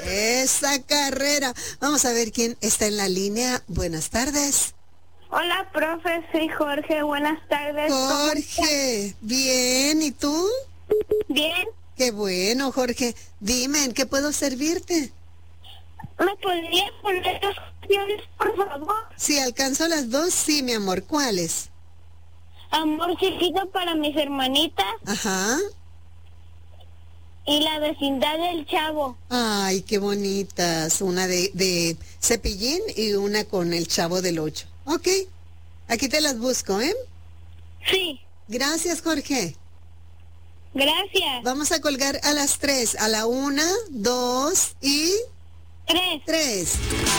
Esa carrera. Vamos a ver quién está en la línea. Buenas tardes. Hola, profe, soy Jorge. Buenas tardes. Jorge, bien. ¿Y tú? Bien. Qué bueno, Jorge. Dime, ¿en qué puedo servirte? ¿Me podría poner las canciones, por favor? Si alcanzo las dos, sí, mi amor. ¿Cuáles? Amor chiquito para mis hermanitas Ajá. y La vecindad del Chavo. Ay, qué bonitas. Una de Cepillín y una con el Chavo del Ocho. Ok. Aquí te las busco, ¿eh? Sí, Gracias, Jorge. gracias. Vamos a colgar a las 3. A la 1, 2 y 3. 3.